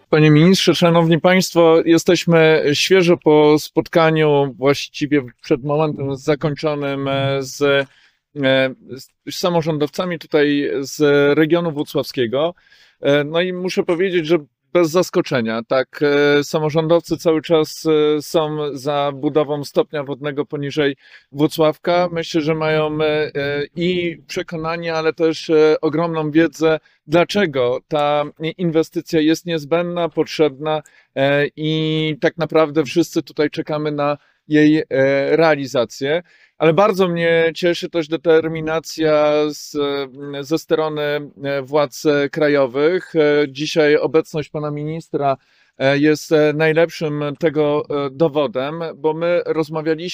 Panie ministrze, szanowni państwo, jesteśmy świeżo po spotkaniu, właściwie przed momentem zakończonym z samorządowcami tutaj z regionu włocławskiego. No i muszę powiedzieć, że bez zaskoczenia, tak, samorządowcy cały czas są za budową stopnia wodnego poniżej Włocławka. Myślę, że mają i przekonanie, ale też ogromną wiedzę, dlaczego ta inwestycja jest niezbędna, potrzebna i tak naprawdę wszyscy tutaj czekamy na jej realizację. Ale bardzo mnie cieszy też determinacja ze strony władz krajowych. Dzisiaj obecność pana ministra jest najlepszym tego dowodem, bo my rozmawialiśmy